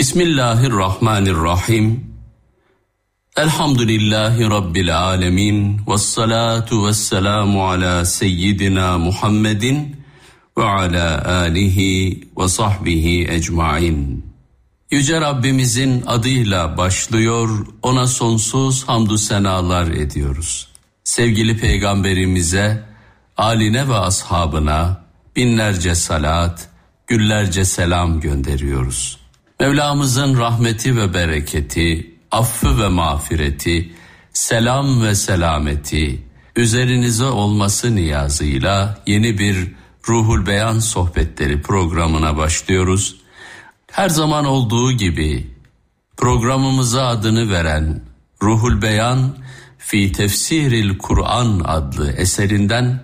Bismillahirrahmanirrahim. Elhamdülillahi Rabbil alemin. Vessalatu vesselamu ala seyyidina Muhammedin ve ala alihi ve sahbihi ecmain. Yüce Rabbimizin adıyla başlıyor, ona sonsuz hamdü senalar ediyoruz. Sevgili Peygamberimize, âline ve ashabına binlerce salat, güllerce selam gönderiyoruz. Mevlamızın rahmeti ve bereketi, affı ve mağfireti, selam ve selameti üzerinize olması niyazıyla yeni bir Ruhul Beyan sohbetleri programına başlıyoruz. Her zaman olduğu gibi programımıza adını veren Ruhul Beyan fi Tefsiril Kur'an adlı eserinden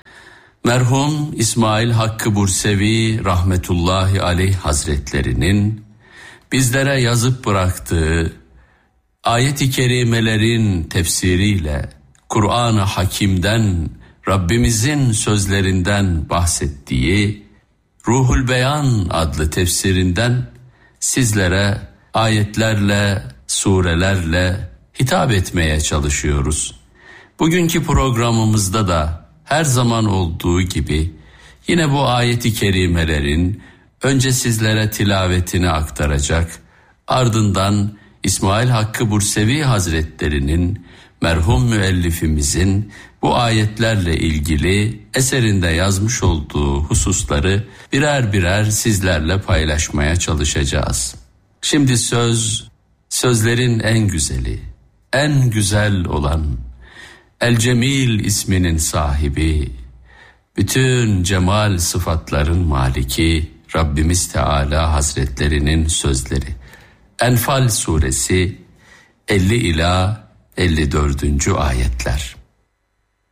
merhum İsmail Hakkı Bursevi rahmetullahi aleyh hazretlerinin bizlere yazıp bıraktığı ayet-i kerimelerin tefsiriyle Kur'an-ı Hakim'den, Rabbimizin sözlerinden bahsettiği Ruhul Beyan adlı tefsirinden sizlere ayetlerle, surelerle hitap etmeye çalışıyoruz. Bugünkü programımızda da her zaman olduğu gibi yine bu ayet-i kerimelerin önce sizlere tilavetini aktaracak, ardından İsmail Hakkı Bursevi Hazretleri'nin, merhum müellifimizin bu ayetlerle ilgili eserinde yazmış olduğu hususları birer birer sizlerle paylaşmaya çalışacağız. Şimdi sözlerin en güzeli, en güzel olan El Cemil isminin sahibi, bütün cemal sıfatların maliki Rabbimiz Teala Hazretlerinin sözleri. Enfal suresi 50 ila 54. ayetler.